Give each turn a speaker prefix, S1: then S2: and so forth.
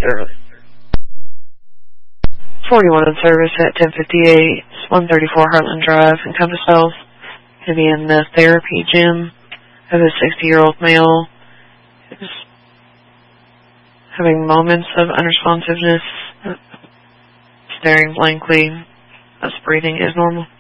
S1: service. 41 in service at 1058, 134 Heartland Drive in Compass Health. To be in the therapy gym of a 60-year-old male who's having moments of unresponsiveness, staring blankly, as breathing is normal.